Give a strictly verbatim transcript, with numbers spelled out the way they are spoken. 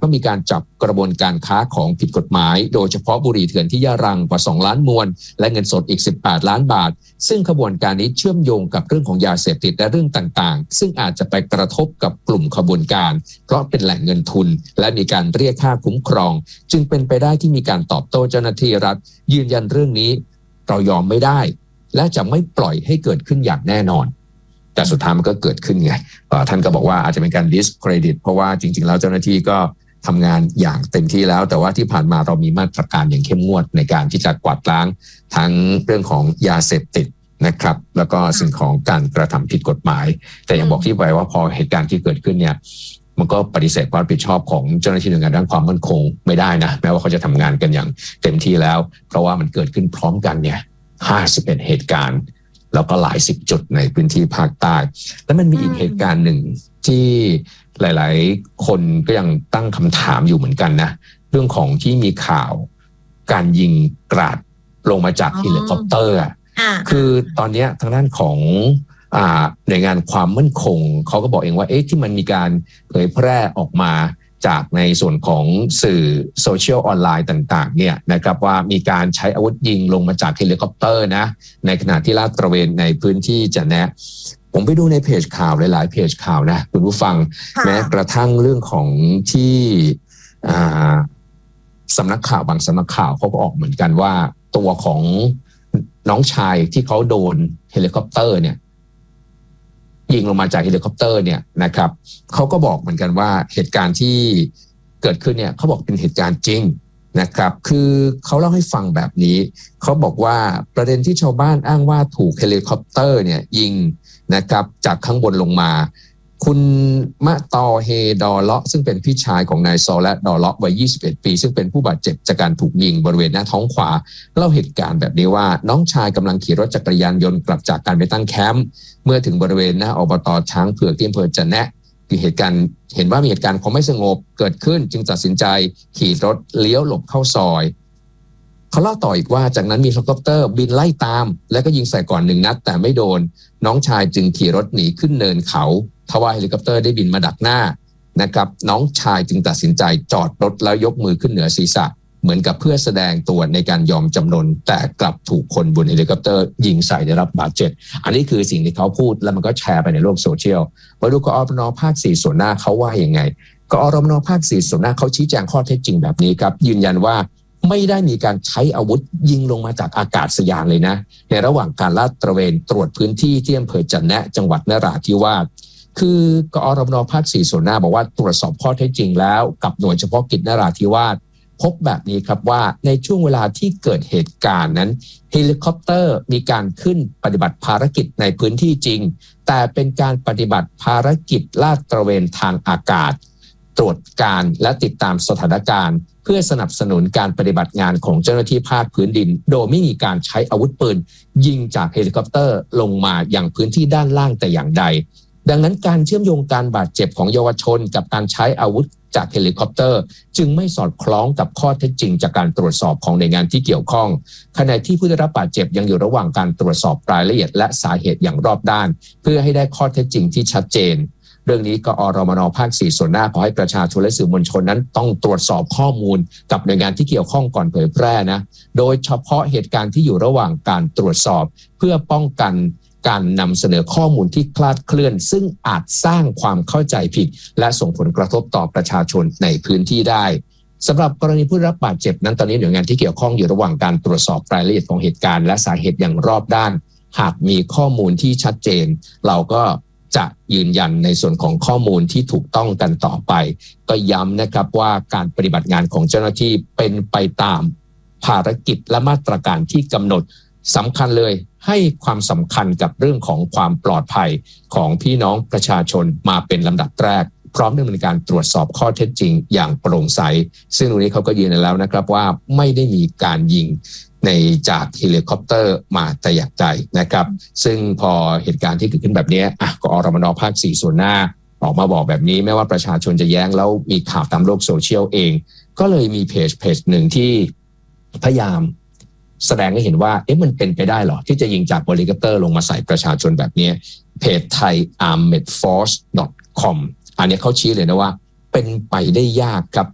ก็มีการจับกระบวนการค้าของผิดกฎหมายโดยเฉพาะบุหรี่เถื่อนที่ยะรังกว่าสองล้านมวนและเงินสดอีกสิบแปดล้านบาทซึ่งขบวนการนี้เชื่อมโยงกับเรื่องของยาเสพติดและเรื่องต่างๆซึ่งอาจจะไปกระทบกับกลุ่มขบวนการเพราะเป็นแหล่งเงินทุนและมีการเรียกค่าคุ้มครองจึงเป็นไปได้ที่มีการตอบโต้เจ้าหน้าที่รัฐยืนยันเรื่องนี้เรายอมไม่ได้และจะไม่ปล่อยให้เกิดขึ้นอย่างแน่นอนแต่สุดท้ายมันก็เกิดขึ้นไงท่านก็บอกว่าอาจจะเป็นการ discredit เพราะว่าจริงๆแล้วเจ้าหน้าที่ก็ทำงานอย่างเต็มที่แล้วแต่ว่าที่ผ่านมาเรามีมาตรการอย่างเข้มงวดในการที่จะกวาดล้างทั้งเรื่องของยาเสพติดนะครับแล้วก็สิ่งของการกระทำผิดกฎหมายแต่ยังบอกที่ไปว่าพอเหตุการณ์ที่เกิดขึ้นเนี่ยมันก็ปฏิเสธความรับผิดชอบของเจ้าหน้าที่หน่วยงานด้านความมั่นคงไม่ได้นะแม้ว่าเขาจะทำงานกันอย่างเต็มที่แล้วเพราะว่ามันเกิดขึ้นพร้อมกันเนี่ยห้าสิบเอ็ดเหตุการณ์แล้วก็หลายสิบจุดในพื้นที่ภาคใต้แล้วมันมีอีกเหตุการณ์หนึ่งที่หลายๆคนก็ยังตั้งคำถามอยู่เหมือนกันนะเรื่องของที่มีข่าวการยิงกราดลงมาจากเฮลิคอปเตอร์คือตอนนี้ทางด้านของหน่วยงานความมั่นคงเขาก็บอกเองว่าเอ๊ะที่มันมีการเผยแพร่ออกมาจากในส่วนของสื่อโซเชียลออนไลน์ต่างๆเนี่ยนะครับว่ามีการใช้อาวุธยิงลงมาจากเฮลิคอปเตอร์นะในขณะที่ลาดตระเวนในพื้นที่จะแนะผมไปดูในเพจข่าวหลายๆเพจข่าวนะคุณผู้ฟังแม้กระทั่งเรื่องของที่สำนักข่าวบางสำนักข่าวเขาก็ออกเหมือนกันว่าตัวของน้องชายที่เขาโดนเฮลิคอปเตอร์เนี่ยยิงลงมาจากเฮลิคอปเตอร์เนี่ยนะครับเขาก็บอกเหมือนกันว่าเหตุการณ์ที่เกิดขึ้นเนี่ยเขาบอกเป็นเหตุการณ์จริงนะครับคือเขาเล่าให้ฟังแบบนี้เขาบอกว่าประเด็นที่ชาวบ้านอ้างว่าถูกเฮลิคอปเตอร์เนี่ยยิงนะครับจากข้างบนลงมาคุณมะตอเฮดอเลาะซึ่งเป็นพี่ชายของนายซอและดอเลาะวัยยี่สิบเอ็ดปีซึ่งเป็นผู้บาดเจ็บจากการถูกยิงบริเวณหน้าท้องขวาเล่าเหตุการณ์แบบนี้ว่าน้องชายกำลังขี่รถจักรยานยนต์กลับจากการไปตั้งแคมป์เมื่อถึงบริเวณหน้าอบต.ช้างเผือกที่อำเภอจะแนะคือเหตุการณ์เห็นว่ามีเหตุการณ์ความไม่สงบเกิดขึ้นจึงตัดสินใจขี่รถเลี้ยวหลบเข้าซอยเขาเล่าต่ออีกว่าจากนั้นมีเฮลิคอปเตอร์บินไล่ตามและก็ยิงใส่ก่อนหนึ่งนัดแต่ไม่โดนน้องชายจึงขี่รถหนีขึ้นเนินเขาทว่าเฮลิคอปเตอร์ได้บินมาดักหน้านะครับน้องชายจึงตัดสินใจจอดรถแล้วยกมือขึ้นเหนือศีรษะเหมือนกับเพื่อแสดงตัวในการยอมจำนนแต่กลับถูกคนบนเฮลิคอปเตอร์ยิงใส่ได้รับบาดเจ็บอันนี้คือสิ่งที่เขาพูดแล้วมันก็แชร์ไปในโลกโซเชียลมาดูกอรมนภาคสี่ส่วนหน้าเขาว่าอย่างไงกอรมนภาคสี่ส่วนหน้าเขาชี้แจงข้อเท็จจริงแบบนี้ครับยืนยันว่าไม่ได้มีการใช้อาวุธยิงลงมาจากอากาศยานเลยนะในระหว่างการลาดตระเวนตรวจพื้นที่ที่อำเภอจะแนะจังหวัดนราธิวาสคือกอรมนภาคสี่ส่วนหน้าบอกว่าตรวจสอบข้อเท็จจริงแล้วกับหน่วยเฉพาะกิจนราธิวาสพบแบบนี้ครับว่าในช่วงเวลาที่เกิดเหตุการณ์นั้นเฮลิคอปเตอร์มีการขึ้นปฏิบัติภารกิจในพื้นที่จริงแต่เป็นการปฏิบัติภารกิจลาดตระเวนทางอากาศตรวจการและติดตามสถานการณ์เพื่อสนับสนุนการปฏิบัติงานของเจ้าหน้าที่ภาคพื้นดินโดยไม่มีการใช้อาวุธปืนยิงจากเฮลิคอปเตอร์ลงมาอย่างพื้นที่ด้านล่างแต่อย่างใดดังนั้นการเชื่อมโยงการบาดเจ็บของเยาวชนกับการใช้อาวุธจากเฮลิคอปเตอร์จึงไม่สอดคล้องกับข้อเท็จจริงจากการตรวจสอบของหน่วยงานที่เกี่ยวข้องขณะที่ผู้ได้รับบาดเจ็บยังอยู่ระหว่างการตรวจสอบรายละเอียดและสาเหตุอย่างรอบด้านเพื่อให้ได้ข้อเท็จจริงที่ชัดเจนเรื่องนี้กอรมนภาคสี่ส่วนหน้าขอให้ประชาชนและสื่อมวลชนนั้นต้องตรวจสอบข้อมูลกับหน่วยงานที่เกี่ยวข้องก่อนเผยแพร่นะโดยเฉพาะเหตุการณ์ที่อยู่ระหว่างการตรวจสอบเพื่อป้องกันการนำเสนอข้อมูลที่คลาดเคลื่อนซึ่งอาจสร้างความเข้าใจผิดและส่งผลกระทบต่อประชาชนในพื้นที่ได้สำหรับกรณีผู้รับบาดเจ็บนั้นตอนนี้หน่วยงานที่เกี่ยวข้องอยู่ระหว่างการตรวจสอบรายละเอียดของเหตุการณ์และสาเหตุอย่างรอบด้านหากมีข้อมูลที่ชัดเจนเราก็จะยืนยันในส่วนของข้อมูลที่ถูกต้องกันต่อไปก็ย้ำนะครับว่าการปฏิบัติงานของเจ้าหน้าที่เป็นไปตามภารกิจและมาตรการที่กำหนดสำคัญเลยให้ความสำคัญกับเรื่องของความปลอดภัยของพี่น้องประชาชนมาเป็นลำดับแรกพร้อมดำเนินการตรวจสอบข้อเท็จจริงอย่างโปร่งใสซึ่งตรงนี้เขาก็ยืนยันแล้วนะครับว่าไม่ได้มีการยิงในจากเฮลิคอปเตอร์มาแต่อย่างใดนะครับซึ่งพอเหตุการณ์ที่เกิดขึ้นแบบนี้อ่ะกอรมนภาคสี่ส่วนหน้าออกมาบอกแบบนี้แม้ว่าประชาชนจะแย้งแล้วมีข่าวตามโลกโซเชียลเองก็เลยมีเพจเพจหนึ่งที่พยายามแสดงให้เห็นว่าเอ๊ะมันเป็นไปได้หรอที่จะยิงจากเฮลิคอปเตอร์ลงมาใส่ประชาชนแบบนี้เพจไทย อาร์เมดฟอร์ซ ดอท คอม อันนี้เขาชี้เลยนะว่าเป็นไปได้ยากครับ